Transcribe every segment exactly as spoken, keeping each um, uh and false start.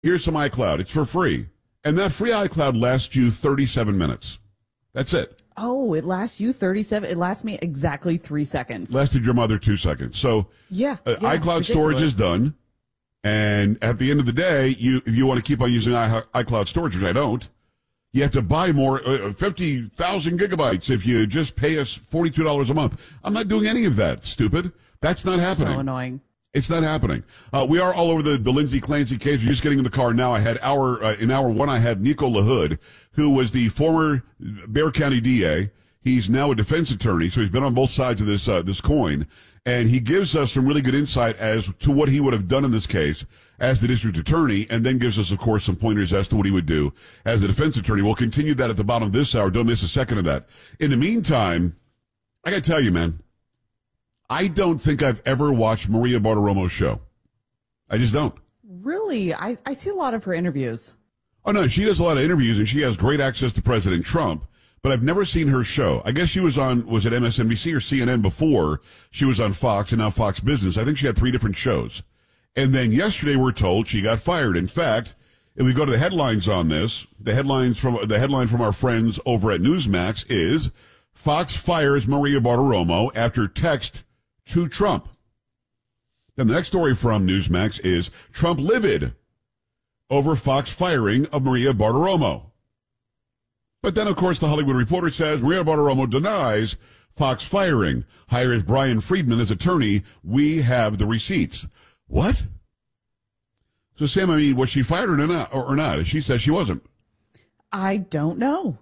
Here's some iCloud. It's for free. And that free iCloud lasts you thirty-seven minutes. That's it. Oh, it lasts you thirty-seven. It lasts me exactly three seconds. Lasted your mother two seconds. So yeah, uh, yeah iCloud storage is done. And at the end of the day, you if you want to keep on using I, iCloud storage, which I don't, you have to buy more, uh, fifty thousand gigabytes if you just pay us forty-two dollars a month. I'm not doing any of that, stupid. That's not happening. So annoying. It's not happening. Uh, we are all over the, the Lindsay Clancy case. We're just getting in the car now. I had hour, uh, in hour one, I had Nico LaHood, who was the former Bexar County D A. He's now a defense attorney, so he's been on both sides of this, uh, this coin. And he gives us some really good insight as to what he would have done in this case as the district attorney, and then gives us, of course, some pointers as to what he would do as a defense attorney. We'll continue that at the bottom of this hour. Don't miss a second of that. In the meantime, I got to tell you, man, I don't think I've ever watched Maria Bartiromo's show. I just don't. Really? I, I see a lot of her interviews. Oh, no, she does a lot of interviews, and she has great access to President Trump, but I've never seen her show. I guess she was on, was it M S N B C or C N N before? She was on Fox and now Fox Business. I think she had three different shows. And then yesterday we're told she got fired. In fact, if we go to the headlines on this, the headlines from, the headline from our friends over at Newsmax is Fox fires Maria Bartiromo after text to Trump. Then the next story from Newsmax is Trump livid over Fox firing of Maria Bartiromo. But then, of course, the Hollywood Reporter says Maria Bartiromo denies Fox firing, hires Brian Friedman as attorney. We have the receipts. What? So, Sam, I mean, was she fired or not? Or, or not? She says she wasn't. I don't know.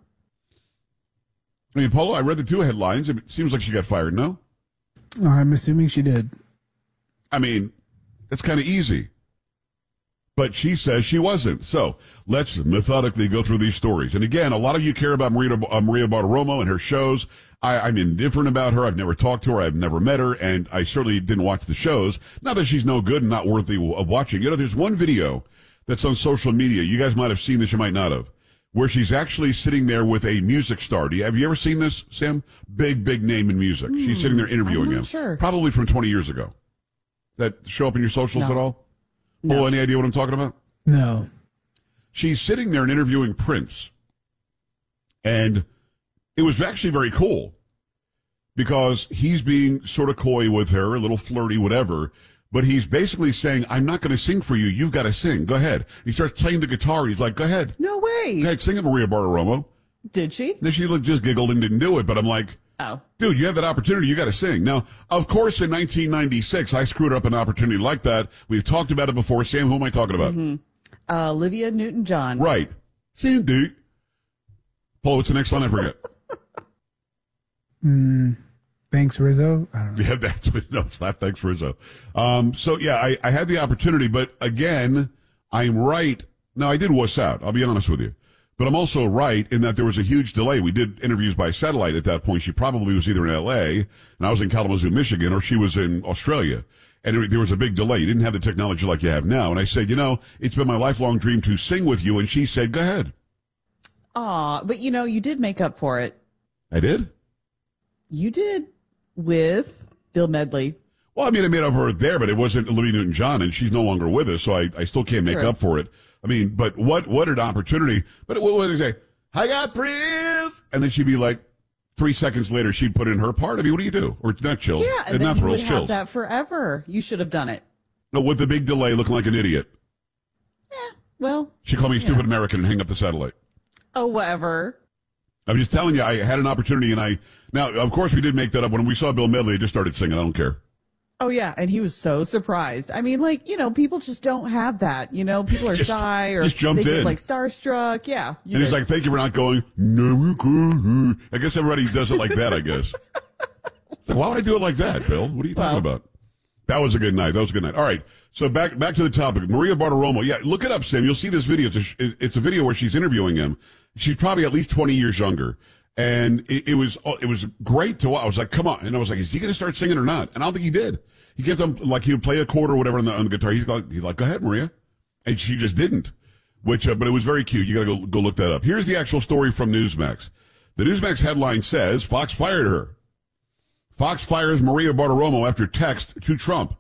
I mean, Paulo, I read the two headlines. It seems like she got fired, no? I'm assuming she did. I mean, it's kind of easy. But she says she wasn't. So let's methodically go through these stories. And again, a lot of you care about Maria, uh, Maria Bartiromo and her shows. I, I'm indifferent about her. I've never talked to her. I've never met her. And I certainly didn't watch the shows. Not that she's no good and not worthy of watching. You know, there's one video that's on social media. You guys might have seen this. You might not have. Where she's actually sitting there with a music star. Do you, have you ever seen this, Sam? Big, big name in music. Mm, she's sitting there interviewing him. Sure. Probably from twenty years ago. Does that show up in your socials no. at all? No. Oh, any idea what I'm talking about? No. She's sitting there and interviewing Prince. And it was actually very cool because he's being sort of coy with her, a little flirty, whatever. But he's basically saying, I'm not going to sing for you. You've got to sing. Go ahead. He starts playing the guitar. He's like, go ahead. No way. Go ahead, sing it, Maria Bartiromo. Did she? Then she looked, just giggled and didn't do it. But I'm like, oh, dude, you have that opportunity. You got to sing. Now, of course, in nineteen ninety-six, I screwed up an opportunity like that. We've talked about it before. Sam, who am I talking about? Mm-hmm. Uh, Olivia Newton-John. Right. Cindy. Paul, what's the next line? I forget. Mm, thanks, Rizzo. I don't know. Yeah, that's what, no, it's not thanks, Rizzo. Um, so yeah, I, I had the opportunity, but again, I'm right. Now, I did wuss out. I'll be honest with you. But I'm also right in that there was a huge delay. We did interviews by satellite at that point. She probably was either in L A, and I was in Kalamazoo, Michigan, or she was in Australia. And it, there was a big delay. You didn't have the technology like you have now. And I said, you know, it's been my lifelong dream to sing with you. And she said, go ahead. Aw, but you know, you did make up for it. I did? You did with Bill Medley. Well, I mean, I made up for it there, but it wasn't Olivia Newton-John, and she's no longer with us, so I, I still can't make True. up for it. I mean, but what, what an opportunity. But what would they say? I got Prince! And then she'd be like, three seconds later, she'd put in her part. I mean, what do you do? Or not chills. Yeah, and, and then not you thrills, would chills. have that forever. You should have done it. No, with the big delay, looking like an idiot. Yeah, well. She called me a yeah. stupid American and hang up the satellite. Oh, whatever. I'm just telling you, I had an opportunity, and I, now, of course, we did make that up. When we saw Bill Medley, I just started singing. I don't care. Oh, yeah, and he was so surprised. I mean, like, you know, people just don't have that. You know, people are Just- shy or just jumped they get, in. like, starstruck. Yeah. you And he's did. like, thank you for not going, no, good. I guess everybody does it like that, I guess. So why would I do it like that, Bill? What are you talking Well. about? That was a good night. That was a good night. All right. So back back to the topic. Maria Bartiromo. Yeah, look it up, Sam. You'll see this video. It's a, sh- it's a video where she's interviewing him. She's probably at least twenty years younger. And it, it was it was great to watch. I was like, come on. And I was like, is he going to start singing or not? And I don't think he did. He kept on, like, he would play a chord or whatever on the, on the guitar. He's like, he's like, go ahead, Maria. And she just didn't. Which, uh, but it was very cute. You got to go go look that up. Here's the actual story from Newsmax. The Newsmax headline says, Fox fired her. Fox fires Maria Bartiromo after text to Trump.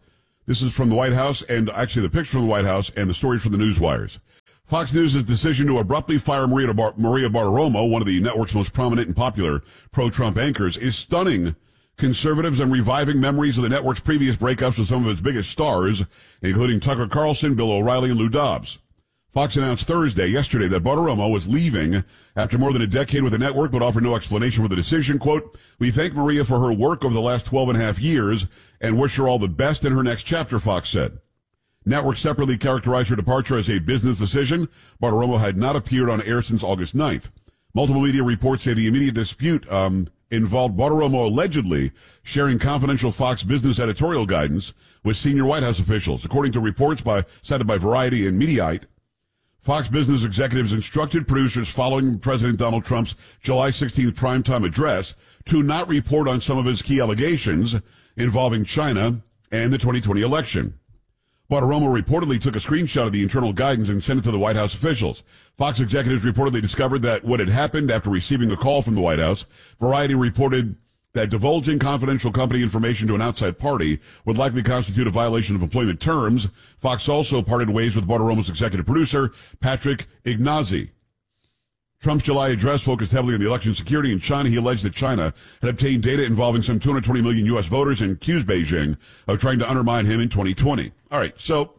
This is from the White House, and actually the picture from the White House and the story from the Newswires. Fox News' decision to abruptly fire Maria, Bar- Maria Bartiromo, one of the network's most prominent and popular pro-Trump anchors, is stunning conservatives and reviving memories of the network's previous breakups with some of its biggest stars, including Tucker Carlson, Bill O'Reilly, and Lou Dobbs. Fox announced Thursday, yesterday, that Bartiromo was leaving after more than a decade with the network, but offered no explanation for the decision. Quote, "We thank Maria for her work over the last twelve and a half years and wish her all the best in her next chapter," Fox said. Network separately characterized her departure as a business decision. Bartiromo had not appeared on air since August ninth. Multiple media reports say the immediate dispute um, involved Bartiromo allegedly sharing confidential Fox business editorial guidance with senior White House officials. According to reports by cited by Variety and Mediaite, Fox business executives instructed producers following President Donald Trump's July sixteenth primetime address to not report on some of his key allegations involving China and the twenty twenty election. Bartiromo reportedly took a screenshot of the internal guidance and sent it to the White House officials. Fox executives reportedly discovered that what had happened after receiving a call from the White House. Variety reported that divulging confidential company information to an outside party would likely constitute a violation of employment terms. Fox also parted ways with Bartiromo's executive producer, Patrick Ignazzi. Trump's July address focused heavily on the election security in China. He alleged that China had obtained data involving some two hundred twenty million U S voters and accused Beijing of trying to undermine him in twenty twenty. All right, so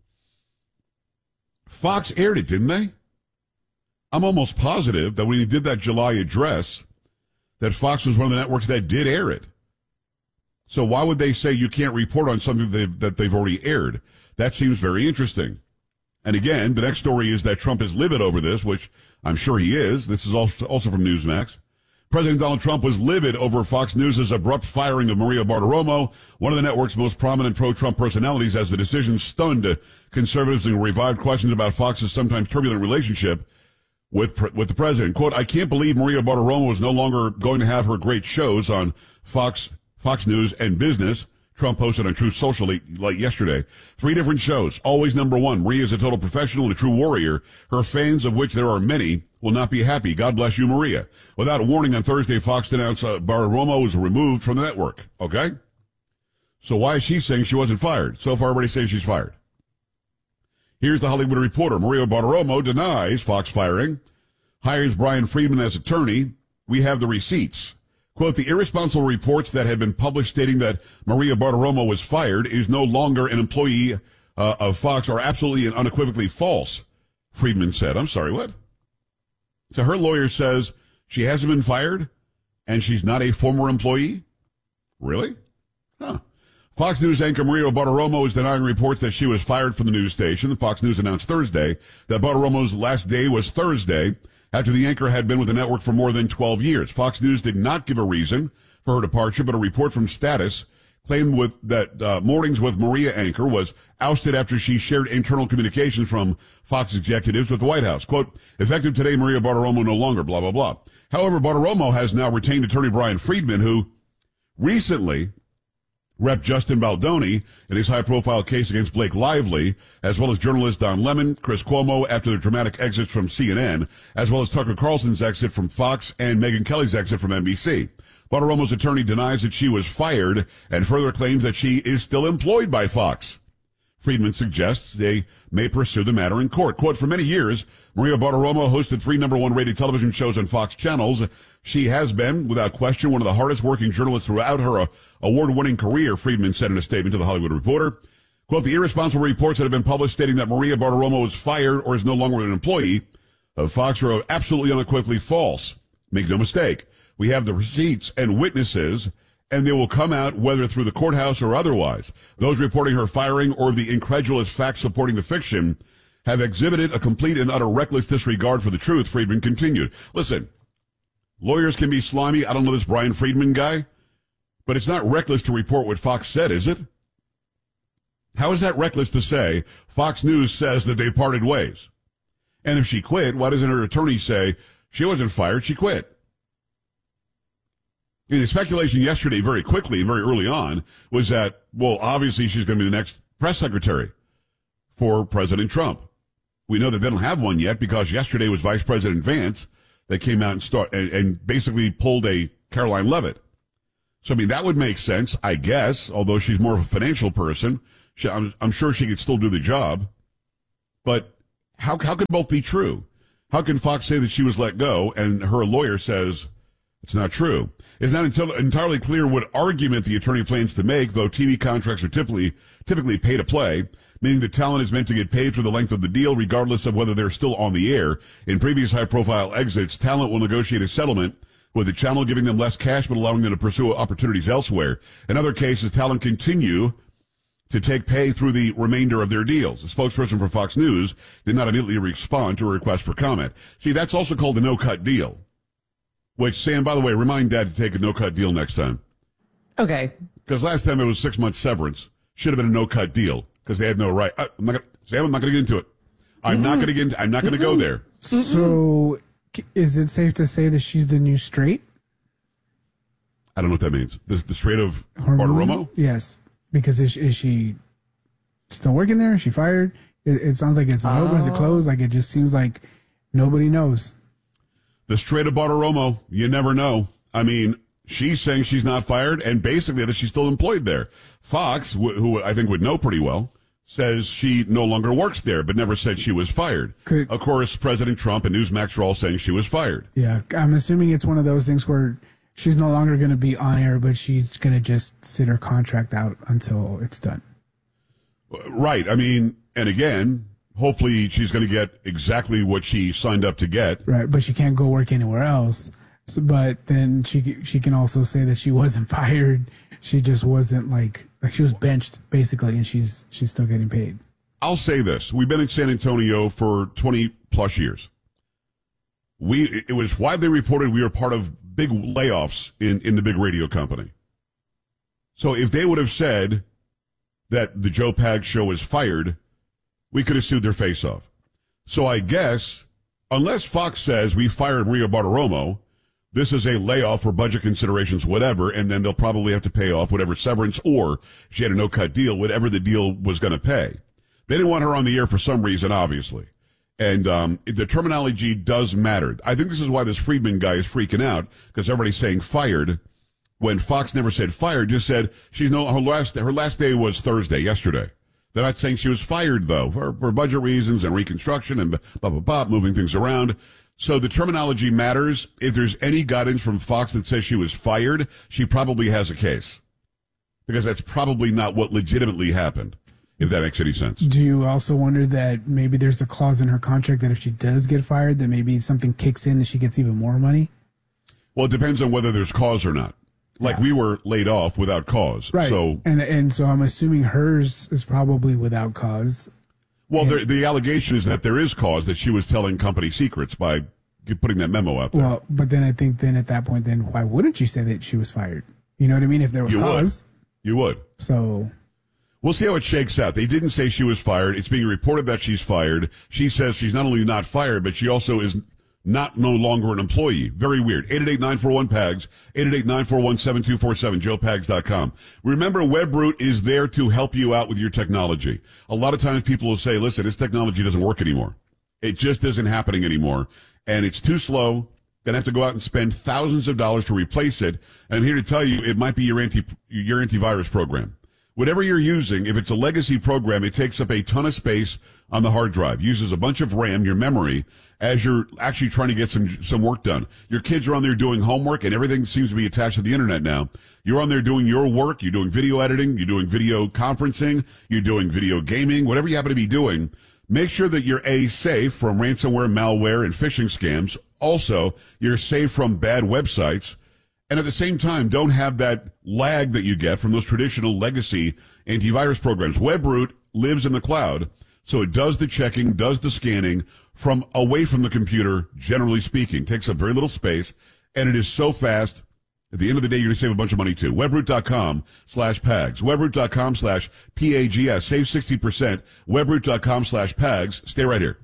Fox aired it, didn't they? I'm almost positive that when he did that July address, that Fox was one of the networks that did air it. So why would they say you can't report on something they've, that they've already aired? That seems very interesting. And again, the next story is that Trump is livid over this, which I'm sure he is. This is also from Newsmax. President Donald Trump was livid over Fox News' abrupt firing of Maria Bartiromo, one of the network's most prominent pro-Trump personalities, as the decision stunned conservatives and revived questions about Fox's sometimes turbulent relationship with with the president. Quote, "I can't believe Maria Bartiromo is no longer going to have her great shows on Fox Fox News and Business," Trump posted on Truth Social late, late yesterday. Three different shows. Always number one. Maria is a total professional and a true warrior. Her fans, of which there are many, will not be happy. God bless you, Maria. Without a warning on Thursday, Fox announced uh, Bartiromo was removed from the network. Okay? So why is she saying she wasn't fired? So far, everybody's saying she's fired. Here's the Hollywood Reporter. Maria Bartiromo denies Fox firing, hires Brian Friedman as attorney. We have the receipts. Quote, "The irresponsible reports that have been published stating that Maria Bartiromo was fired is no longer an employee uh, of Fox are absolutely and unequivocally false," Friedman said. I'm sorry, what? So her lawyer says she hasn't been fired and she's not a former employee? Really? Huh. Fox News anchor Maria Bartiromo is denying reports that she was fired from the news station. The Fox News announced Thursday that Bartiromo's last day was Thursday after the anchor had been with the network for more than twelve years. Fox News did not give a reason for her departure, but a report from Status claimed with that uh, Mornings with Maria anchor was ousted after she shared internal communications from Fox executives with the White House. Quote, "Effective today, Maria Bartiromo no longer, blah, blah, blah." However, Bartiromo has now retained attorney Brian Friedman, who recently Rep Justin Baldoni in his high-profile case against Blake Lively, as well as journalists Don Lemon, Chris Cuomo after their dramatic exits from C N N, as well as Tucker Carlson's exit from Fox and Megyn Kelly's exit from N B C. Bartiromo's attorney denies that she was fired and further claims that she is still employed by Fox. Friedman suggests they may pursue the matter in court. Quote, "For many years, Maria Bartiromo hosted three number one rated television shows on Fox channels. She has been, without question, one of the hardest working journalists throughout her uh, award-winning career," Friedman said in a statement to The Hollywood Reporter. Quote, "The irresponsible reports that have been published stating that Maria Bartiromo was fired or is no longer an employee of Fox are absolutely unequivocally false. Make no mistake. We have the receipts and witnesses, and they will come out whether through the courthouse or otherwise. Those reporting her firing or the incredulous facts supporting the fiction have exhibited a complete and utter reckless disregard for the truth," Friedman continued. Listen, lawyers can be slimy. I don't know this Brian Friedman guy, but it's not reckless to report what Fox said, is it? How is that reckless to say Fox News says that they parted ways? And if she quit, why doesn't her attorney say she wasn't fired, she quit? The speculation yesterday, very quickly, very early on, was that, well, obviously she's going to be the next press secretary for President Trump. We know that they don't have one yet because yesterday was Vice President Vance that came out and, start, and, and basically pulled a Caroline Leavitt. So, I mean, that would make sense, I guess, although she's more of a financial person. She, I'm, I'm sure she could still do the job. But how how could both be true? How can Fox say that she was let go and her lawyer says it's not true? It's not until, entirely clear what argument the attorney plans to make, though T V contracts are typically typically pay to play, meaning the talent is meant to get paid for the length of the deal, regardless of whether they're still on the air. In previous high-profile exits, talent will negotiate a settlement with the channel giving them less cash but allowing them to pursue opportunities elsewhere. In other cases, talent continue to take pay through the remainder of their deals. A spokesperson for Fox News did not immediately respond to a request for comment. See, that's also called a no-cut deal. Which, Sam, by the way, remind Dad to take a no-cut deal next time. Okay. Because last time it was six months severance. Should have been a no-cut deal because they had no right. I, I'm not gonna, Sam, I'm not going to get into it. I'm mm-hmm. not going to get into, I'm not going to go there. So, is it safe to say that she's the new straight? I don't know what that means. The, the straight of Her Bartiromo? room? Yes. Because is, is she still working there? Is she fired? It, it sounds like it's oh. over. Is it closed? Like, it just seems like nobody knows. The Strait of Bartiromo, you never know. I mean, she's saying she's not fired, and basically that she's still employed there. Fox, wh- who I think would know pretty well, says she no longer works there, but never said she was fired. Could, of course, President Trump and Newsmax are all saying she was fired. Yeah, I'm assuming it's one of those things where she's no longer going to be on air, but she's going to just sit her contract out until it's done. Right. I mean, and again, hopefully she's going to get exactly what she signed up to get. Right, but she can't go work anywhere else. So, but then she she can also say that she wasn't fired. She just wasn't like like she was benched basically, and she's she's still getting paid. I'll say this: we've been in San Antonio for twenty plus years. We it was widely reported we were part of big layoffs in in the big radio company. So if they would have said that the Joe Pags show is fired, we could have sued their face off. So I guess, unless Fox says we fired Maria Bartiromo, this is a layoff for budget considerations, whatever, and then they'll probably have to pay off whatever severance or she had a no-cut deal, whatever the deal was going to pay. They didn't want her on the air for some reason, obviously. And um, the terminology does matter. I think this is why this Friedman guy is freaking out, because everybody's saying fired, when Fox never said fired, just said she's no, her last, her last day was Thursday, yesterday. They're not saying she was fired, though, for, for budget reasons and reconstruction and blah, blah, blah, moving things around. So the terminology matters. If there's any guidance from Fox that says she was fired, she probably has a case. Because that's probably not what legitimately happened, if that makes any sense. Do you also wonder that maybe there's a clause in her contract that if she does get fired, that maybe something kicks in and she gets even more money? Well, it depends on whether there's cause or not. Like, yeah. We were laid off without cause. Right. So, and and so I'm assuming hers is probably without cause. Well, the, the allegation is that there is cause, that she was telling company secrets by putting that memo out there. Well, but then I think then at that point, then why wouldn't you say that she was fired? You know what I mean? If there was you cause. Would. You would. So. We'll see how it shakes out. They didn't say she was fired. It's being reported that she's fired. She says she's not only not fired, but she also is not no longer an employee. Very weird. eight eight eight, nine four one, P A G S, eight eight eight, nine four one, seven two four seven, joe pags dot com. Remember, WebRoot is there to help you out with your technology. A lot of times people will say, listen, this technology doesn't work anymore. It just isn't happening anymore. And it's too slow. Gonna have to go out and spend thousands of dollars to replace it. And I'm here to tell you, it might be your anti, your antivirus program. Whatever you're using, if it's a legacy program, it takes up a ton of space on the hard drive, uses a bunch of RAM, your memory, as you're actually trying to get some some work done. Your kids are on there doing homework, and everything seems to be attached to the internet now. You're on there doing your work, you're doing video editing, you're doing video conferencing, you're doing video gaming, whatever you happen to be doing. Make sure that you're A, safe from ransomware, malware, and phishing scams. Also, you're safe from bad websites. And at the same time, don't have that lag that you get from those traditional legacy antivirus programs. WebRoot lives in the cloud, so it does the checking, does the scanning from away from the computer, generally speaking. Takes up very little space, and it is so fast. At the end of the day, you're going to save a bunch of money, too. WebRoot.com slash PAGS. WebRoot.com slash P A G S. Save sixty percent. WebRoot.com slash PAGS. Stay right here.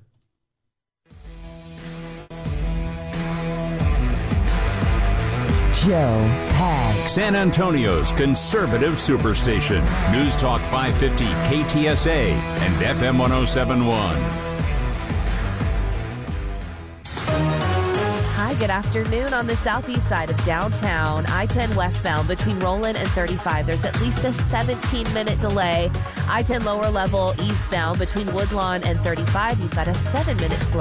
Joe Pags. San Antonio's conservative superstation. News Talk five fifty K T S A and F M one oh seven point one. Hi, good afternoon. On the southeast side of downtown, I ten westbound between Roland and thirty-five, there's at least a seventeen-minute delay. I ten lower level eastbound between Woodlawn and thirty-five, you've got a seven-minute slow.